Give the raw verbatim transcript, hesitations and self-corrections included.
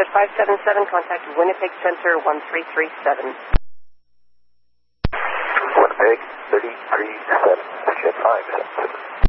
Shed five seven seven, contact Winnipeg Center one three three seven. Winnipeg thirty three seven, Shed five seven seven.